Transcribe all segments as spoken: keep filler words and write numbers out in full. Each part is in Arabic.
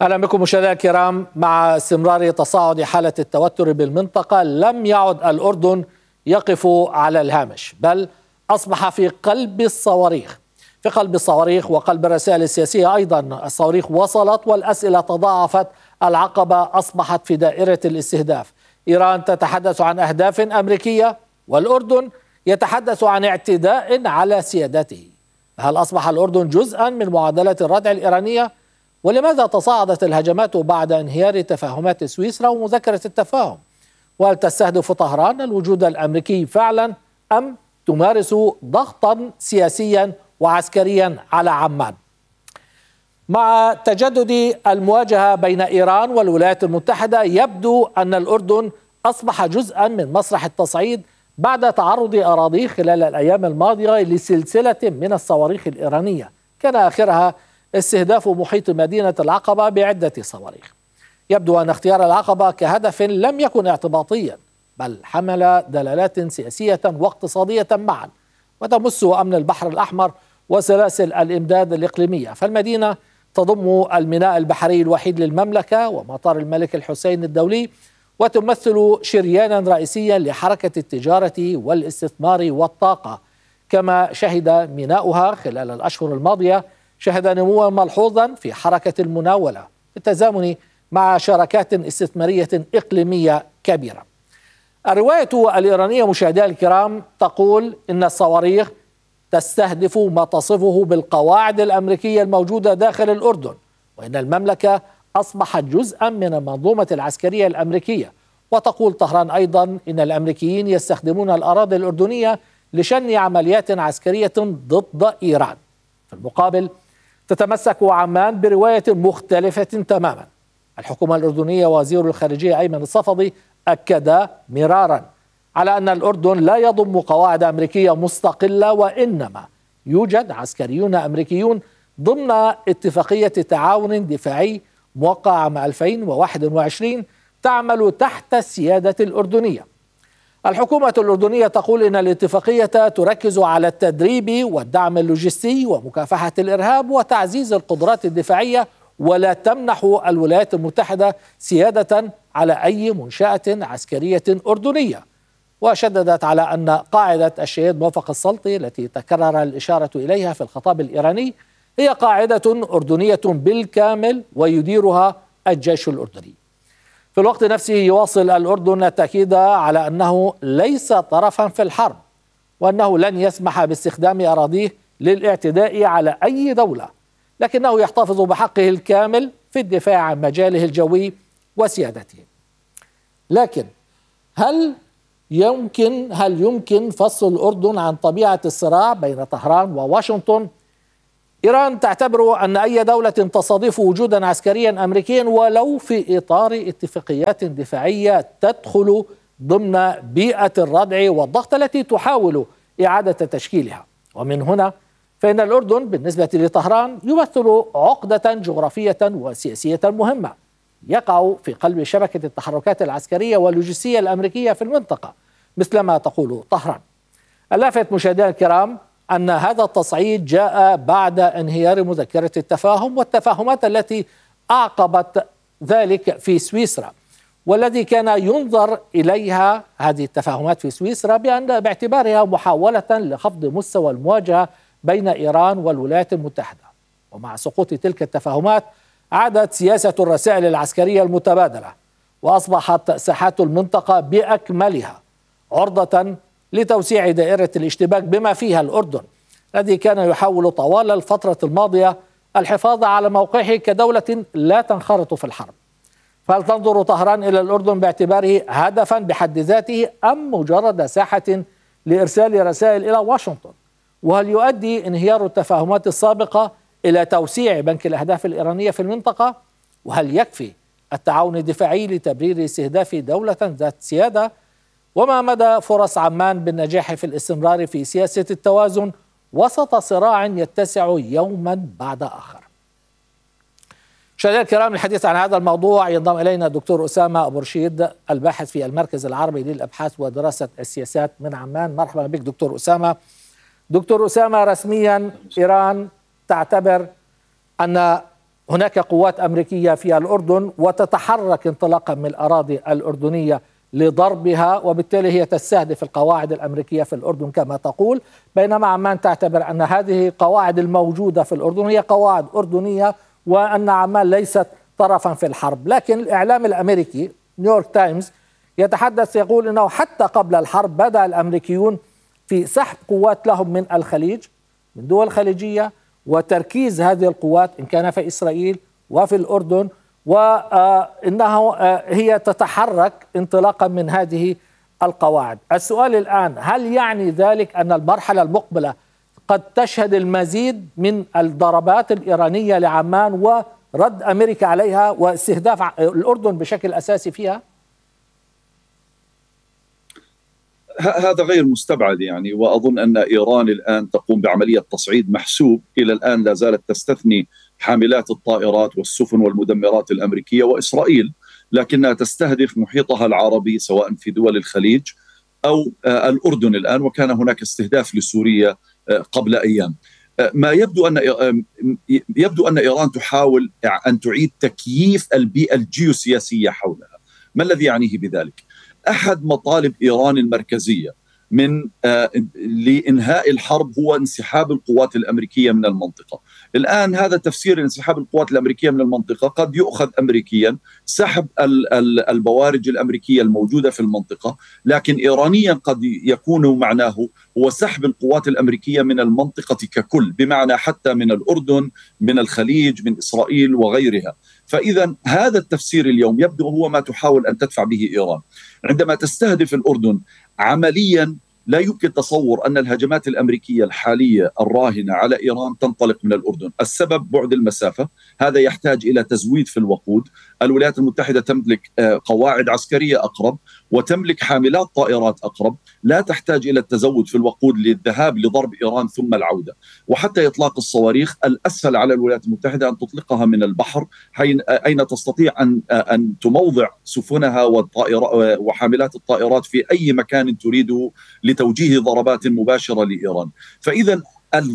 أهلا بكم مشاهدينا الكرام. مع استمرار تصاعد حالة التوتر بالمنطقة، لم يعد الأردن يقف على الهامش، بل أصبح في قلب الصواريخ في قلب الصواريخ وقلب الرسائل السياسية. أيضا الصواريخ وصلت والأسئلة تضاعفت، العقبة أصبحت في دائرة الاستهداف. إيران تتحدث عن أهداف أمريكية والأردن يتحدث عن اعتداء على سيادته. هل أصبح الأردن جزءا من معادلة الردع الإيرانية؟ ولماذا تصاعدت الهجمات بعد انهيار تفاهمات سويسرا ومذكرة التفاهم؟ وهل تستهدف طهران الوجود الأمريكي فعلا أم تمارس ضغطا سياسيا وعسكريا على عمان؟ مع تجدد المواجهة بين إيران والولايات المتحدة، يبدو أن الأردن أصبح جزءا من مسرح التصعيد بعد تعرض أراضيه خلال الأيام الماضية لسلسلة من الصواريخ الإيرانية، كان آخرها استهداف محيط مدينة العقبة بعدة صواريخ. يبدو أن اختيار العقبة كهدف لم يكن اعتباطيا، بل حمل دلالات سياسية واقتصادية معا، وتمس أمن البحر الأحمر وسلاسل الإمداد الإقليمية. فالمدينة تضم الميناء البحري الوحيد للمملكة ومطار الملك الحسين الدولي، وتمثل شريانا رئيسيا لحركة التجارة والاستثمار والطاقة. كما شهد ميناؤها خلال الأشهر الماضية شهد نموا ملحوظا في حركة المناولة بالتزامن مع شراكات استثمارية إقليمية كبيرة. الرواية الإيرانية مشاهدينا الكرام تقول إن الصواريخ تستهدف ما تصفه بالقواعد الأمريكية الموجودة داخل الأردن، وإن المملكة أصبحت جزءا من المنظومة العسكرية الأمريكية. وتقول طهران أيضا إن الأمريكيين يستخدمون الأراضي الأردنية لشن عمليات عسكرية ضد إيران. في المقابل تتمسك عمان برواية مختلفة تماما. الحكومة الأردنية ووزير الخارجية أيمن الصفدي أكد مرارا على أن الأردن لا يضم قواعد أمريكية مستقلة، وإنما يوجد عسكريون أمريكيون ضمن اتفاقية تعاون دفاعي موقع عام ألفين وواحد وعشرين تعمل تحت السيادة الأردنية. الحكومة الأردنية تقول إن الاتفاقية تركز على التدريب والدعم اللوجستي ومكافحة الإرهاب وتعزيز القدرات الدفاعية، ولا تمنح الولايات المتحدة سيادة على أي منشأة عسكرية أردنية. وشددت على أن قاعدة الشهيد موفق السلطي التي تكرر الإشارة إليها في الخطاب الإيراني هي قاعدة أردنية بالكامل ويديرها الجيش الأردني. في الوقت نفسه يواصل الأردن التأكيد على أنه ليس طرفا في الحرب، وأنه لن يسمح باستخدام أراضيه للاعتداء على أي دولة، لكنه يحتفظ بحقه الكامل في الدفاع عن مجاله الجوي وسيادته. لكن هل يمكن هل يمكن فصل الأردن عن طبيعة الصراع بين طهران وواشنطن؟ إيران تعتبر أن أي دولة تستضيف وجودا عسكريا أمريكيا ولو في إطار اتفاقيات دفاعية تدخل ضمن بيئة الردع والضغط التي تحاول إعادة تشكيلها. ومن هنا فإن الأردن بالنسبة لطهران يمثل عقدة جغرافية وسياسية مهمة، يقع في قلب شبكة التحركات العسكرية واللوجستية الأمريكية في المنطقة مثلما تقول طهران. اللافت مشاهدينا الكرام أن هذا التصعيد جاء بعد انهيار مذكرة التفاهم والتفاهمات التي أعقبت ذلك في سويسرا، والذي كان ينظر إليها هذه التفاهمات في سويسرا بأن باعتبارها محاولة لخفض مستوى المواجهة بين إيران والولايات المتحدة. ومع سقوط تلك التفاهمات عادت سياسة الرسائل العسكرية المتبادلة، وأصبحت ساحات المنطقة بأكملها عرضة لتوسيع دائرة الاشتباك بما فيها الأردن، الذي كان يحاول طوال الفترة الماضية الحفاظ على موقعه كدولة لا تنخرط في الحرب. فهل تنظر طهران إلى الأردن باعتباره هدفا بحد ذاته أم مجرد ساحة لإرسال رسائل إلى واشنطن؟ وهل يؤدي انهيار التفاهمات السابقة إلى توسيع بنك الأهداف الإيرانية في المنطقة؟ وهل يكفي التعاون الدفاعي لتبرير استهداف دولة ذات سيادة؟ وما مدى فرص عمان بالنجاح في الاستمرار في سياسة التوازن وسط صراع يتسع يوما بعد آخر؟ مشاهدينا الكرام، الحديث عن هذا الموضوع ينضم إلينا الدكتور أسامة أبو رشيد، الباحث في المركز العربي للأبحاث ودراسة السياسات من عمان. مرحبا بك دكتور أسامة. دكتور أسامة، رسميا إيران تعتبر أن هناك قوات أمريكية في الأردن وتتحرك انطلاقا من الأراضي الأردنية لضربها، وبالتالي هي تستهدف القواعد الأمريكية في الأردن كما تقول، بينما عمان تعتبر أن هذه القواعد الموجودة في الأردن هي قواعد أردنية وأن عمان ليست طرفا في الحرب. لكن الإعلام الأمريكي نيويورك تايمز يتحدث يقول أنه حتى قبل الحرب بدأ الأمريكيون في سحب قوات لهم من الخليج، من دول خليجية، وتركيز هذه القوات إن كان في إسرائيل وفي الأردن، وإنه هي تتحرك انطلاقا من هذه القواعد. السؤال الآن، هل يعني ذلك أن المرحلة المقبلة قد تشهد المزيد من الضربات الإيرانية لعمان ورد أمريكا عليها واستهداف الأردن بشكل أساسي فيها؟ هذا غير مستبعد يعني، وأظن أن إيران الآن تقوم بعملية تصعيد محسوب. إلى الآن لا زالت تستثني حاملات الطائرات والسفن والمدمرات الأمريكية وإسرائيل، لكنها تستهدف محيطها العربي سواء في دول الخليج أو الأردن الآن، وكان هناك استهداف لسوريا قبل أيام. ما يبدو أن يبدو أن إيران تحاول أن تعيد تكييف البيئة الجيوسياسية حولها. ما الذي يعنيه بذلك؟ أحد مطالب إيران المركزية من آه لإنهاء الحرب هو انسحاب القوات الأمريكية من المنطقة. الآن هذا تفسير انسحاب القوات الأمريكية من المنطقة قد يؤخذ أمريكيا سحب ال ال البوارج الأمريكية الموجودة في المنطقة، لكن إيرانيا قد يكون معناه هو سحب القوات الأمريكية من المنطقة ككل، بمعنى حتى من الأردن، من الخليج، من إسرائيل وغيرها. فإذا هذا التفسير اليوم يبدو هو ما تحاول أن تدفع به إيران. عندما تستهدف الأردن عمليا لا يمكن تصور أن الهجمات الأمريكية الحالية الراهنة على إيران تنطلق من الأردن. السبب بعد المسافة، هذا يحتاج إلى تزويد في الوقود. الولايات المتحدة تملك قواعد عسكرية أقرب وتملك حاملات طائرات أقرب، لا تحتاج إلى التزود في الوقود للذهاب لضرب إيران ثم العودة. وحتى إطلاق الصواريخ الأسهل على الولايات المتحدة أن تطلقها من البحر، أين تستطيع أن أن تموضع سفنها وحاملات الطائرات في أي مكان تريده لتوجيه ضربات مباشرة لإيران. فإذا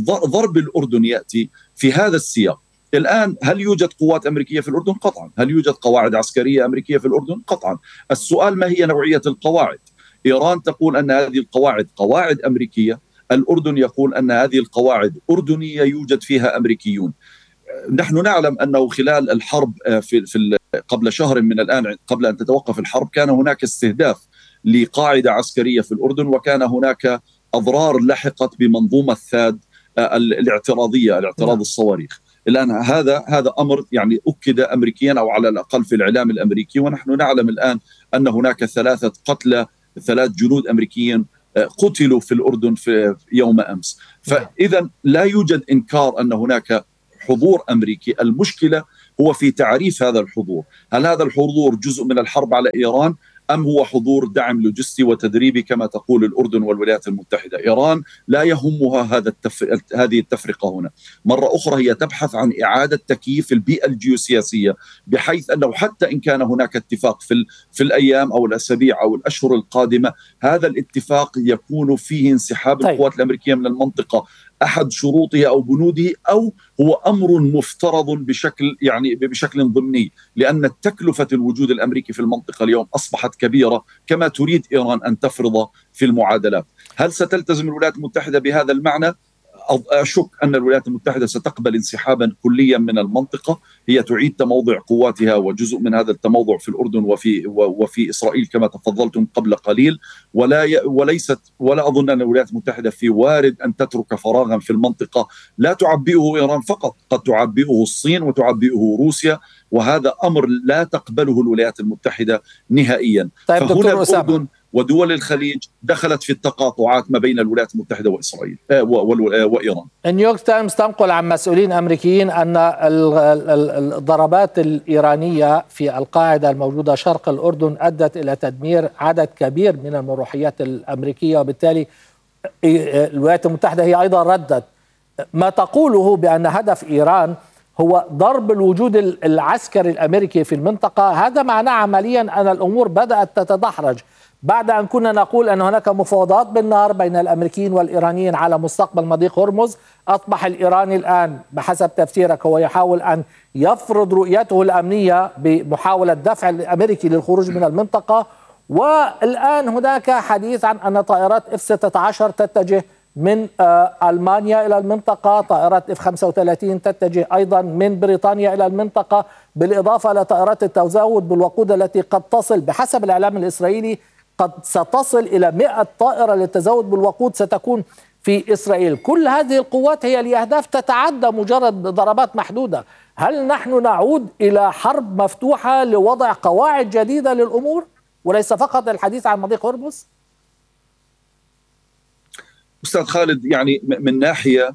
ضرب الأردن يأتي في هذا السياق. الآن هل يوجد قوات أمريكية في الأردن؟ قطعا. هل يوجد قواعد عسكرية أمريكية في الأردن؟ قطعا. السؤال ما هي نوعية القواعد؟ إيران تقول أن هذه القواعد قواعد أمريكية، الأردن يقول أن هذه القواعد أردنية يوجد فيها أمريكيون. نحن نعلم أنه خلال الحرب في, في قبل شهر من الآن، قبل أن تتوقف الحرب، كان هناك استهداف لقاعدة عسكرية في الأردن، وكان هناك أضرار لحقت بمنظومة ثاد الاعتراضية، الاعتراض الصواريخ. الآن هذا هذا أمر يعني أكد أمريكيا أو على الأقل في الإعلام الأمريكي، ونحن نعلم الآن أن هناك ثلاثة قتلى، ثلاث جنود أمريكيين قتلوا في الأردن في يوم أمس. فإذا لا يوجد إنكار أن هناك حضور أمريكي. المشكلة هو في تعريف هذا الحضور. هل هذا الحضور جزء من الحرب على إيران أم هو حضور دعم لوجستي وتدريبي كما تقول الأردن والولايات المتحدة؟ إيران لا يهمها هذا التفر... هذه التفرقة هنا. مرة أخرى هي تبحث عن إعادة تكييف البيئة الجيوسياسية، بحيث أنه حتى إن كان هناك اتفاق في, ال... في الأيام أو الأسابيع أو الأشهر القادمة، هذا الاتفاق يكون فيه انسحاب طيب. القوات الأمريكية من المنطقة أحد شروطه أو بنوده، أو هو أمر مفترض بشكل يعني بشكل ضمني، لأن التكلفة الوجود الأمريكي في المنطقة اليوم أصبحت كبيرة كما تريد إيران أن تفرض في المعادلات. هل ستلتزم الولايات المتحدة بهذا المعنى؟ أشك أن الولايات المتحدة ستقبل انسحابا كليا من المنطقة. هي تعيد تموضع قواتها، وجزء من هذا التموضع في الأردن وفي وفي إسرائيل كما تفضلتم قبل قليل، ولا وليست ولا أظن أن الولايات المتحدة في وارد أن تترك فراغا في المنطقة لا تعبئه إيران فقط، قد تعبئه الصين وتعبئه روسيا، وهذا أمر لا تقبله الولايات المتحدة نهائيا. طيب فهنا الأردن ودول الخليج دخلت في التقاطعات ما بين الولايات المتحدة وإسرائيل آه وإيران. نيويورك تايمز تنقل عن مسؤولين أمريكيين أن الضربات الإيرانية في القاعدة الموجودة شرق الأردن أدت إلى تدمير عدد كبير من المروحيات الأمريكية، وبالتالي الولايات المتحدة هي أيضا ردت. ما تقوله بأن هدف إيران هو ضرب الوجود العسكري الأمريكي في المنطقة. هذا معناه عمليا أن الأمور بدأت تتدحرج بعد أن كنا نقول أن هناك مفاوضات بالنار بين الأمريكيين والإيرانيين على مستقبل مضيق هرمز. أصبح الإيراني الآن بحسب تفسيرك هو يحاول أن يفرض رؤيته الأمنية بمحاولة دفع الأمريكي للخروج من المنطقة. والآن هناك حديث عن أن طائرات إف ستة عشر تتجه من ألمانيا إلى المنطقة، طائرات إف خمسة وثلاثين تتجه أيضا من بريطانيا إلى المنطقة، بالإضافة إلى طائرات التزود بالوقود التي قد تصل بحسب الإعلام الإسرائيلي قد ستصل إلى مئة طائرة للتزود بالوقود ستكون في إسرائيل. كل هذه القوات هي لأهداف تتعدى مجرد ضربات محدودة. هل نحن نعود إلى حرب مفتوحة لوضع قواعد جديدة للأمور وليس فقط الحديث عن مضيق هرمز؟ أستاذ خالد، يعني من ناحية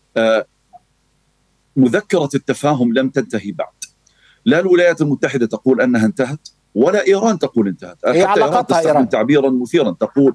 مذكرة التفاهم لم تنتهي بعد. لا الولايات المتحدة تقول أنها انتهت ولا إيران تقول انتهت. حتى إيران تستخدم تعبيرا مثيرا، تقول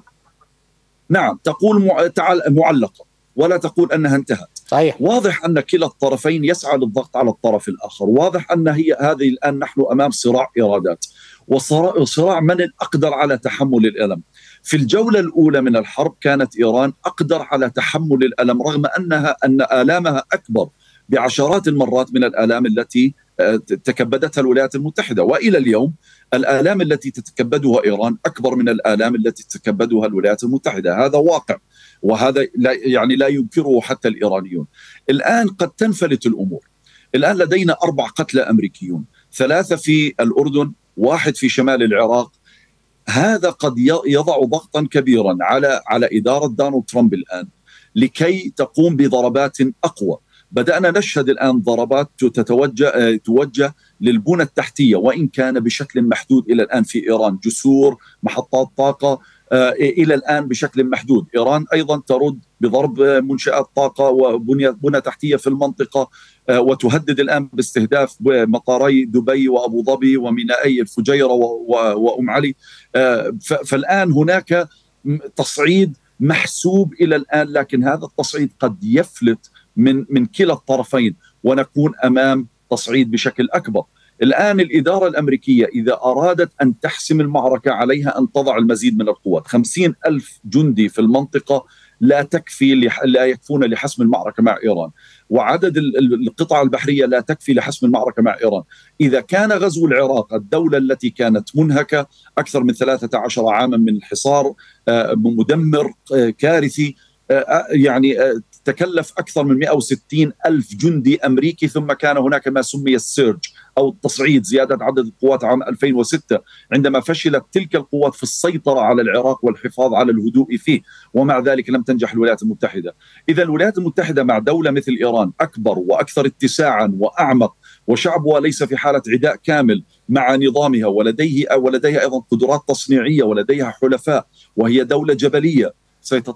نعم، تقول معلقة ولا تقول أنها انتهت. صحيح. واضح أن كلا الطرفين يسعى للضغط على الطرف الآخر. واضح أن هي هذه الآن نحن أمام صراع إرادات، وصراع من الأقدر على تحمل الألم. في الجولة الأولى من الحرب كانت إيران أقدر على تحمل الألم رغم أنها أن آلامها أكبر بعشرات المرات من الآلام التي تكبدتها الولايات المتحدة. وإلى اليوم الآلام التي تتكبدها إيران أكبر من الآلام التي تتكبدها الولايات المتحدة. هذا واقع، وهذا لا يعني لا ينكره حتى الإيرانيون. الآن قد تنفلت الأمور. الآن لدينا أربع قتلى أمريكيون، ثلاثة في الأردن، واحد في شمال العراق. هذا قد يضع ضغطا كبيرا على على إدارة دونالد ترامب الآن لكي تقوم بضربات أقوى. بدأنا نشهد الآن ضربات تتوجه توجه للبنى التحتية، وإن كان بشكل محدود إلى الآن في إيران، جسور، محطات طاقة إلى الآن بشكل محدود. إيران أيضا ترد بضرب منشآت طاقة وبنى تحتية في المنطقة، وتهدد الآن باستهداف مطاري دبي وأبو ظبي ومينائي الفجيرة وأم علي. فالآن هناك تصعيد محسوب إلى الآن، لكن هذا التصعيد قد يفلت من من كلا الطرفين ونكون أمام تصعيد بشكل أكبر. الآن الإدارة الأمريكية إذا أرادت أن تحسم المعركة عليها أن تضع المزيد من القوات. خمسين ألف جندي في المنطقة لا تكفي لا يكفون لحسم المعركة مع إيران، وعدد القطع البحرية لا تكفي لحسم المعركة مع إيران. إذا كان غزو العراق، الدولة التي كانت منهكة أكثر من ثلاثة عشر عاما من الحصار مدمر كارثي، يعني تكلف أكثر من مئة وستين ألف جندي أمريكي، ثم كان هناك ما سمي السيرج أو التصعيد، زيادة عدد القوات عام ألفين وستة عندما فشلت تلك القوات في السيطرة على العراق والحفاظ على الهدوء فيه، ومع ذلك لم تنجح الولايات المتحدة. إذا الولايات المتحدة مع دولة مثل إيران أكبر وأكثر اتساعا وأعمق، وشعبها ليس في حالة عداء كامل مع نظامها، ولديه ولديها أيضا قدرات تصنيعية ولديها حلفاء، وهي دولة جبلية